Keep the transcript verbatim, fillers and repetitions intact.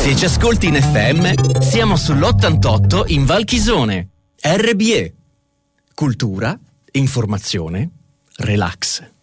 Se ci ascolti in F M, siamo sull'ottantotto in Val Chisone. R B E. Cultura, informazione, relax.